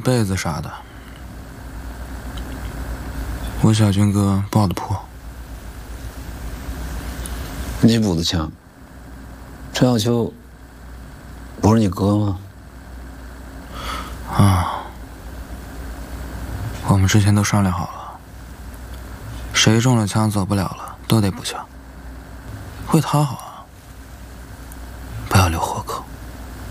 被子啥的。我小军哥爆的破。 你补的枪，陈小秋不是你哥吗？ 啊，我们之前都商量好了，谁中了枪走不了了都得补枪，为他好。